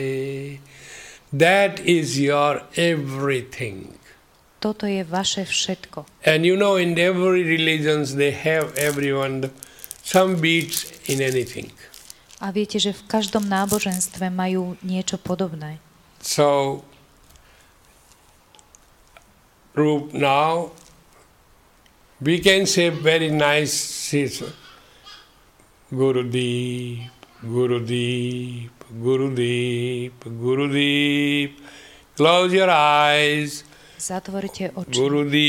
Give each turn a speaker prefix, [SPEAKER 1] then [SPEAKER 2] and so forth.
[SPEAKER 1] That is your everything.
[SPEAKER 2] Toto je vaše všetko.
[SPEAKER 1] And you know, in every religions they have everyone some beats in anything.
[SPEAKER 2] A viete, že v každom náboženstve majú niečo podobné.
[SPEAKER 1] So, Rup, now we can say very nice Gurudeep, Gurudeep, Gurudeep, Gurudeep. Close your eyes.
[SPEAKER 2] Zatvorte oči.
[SPEAKER 1] Gurudeep.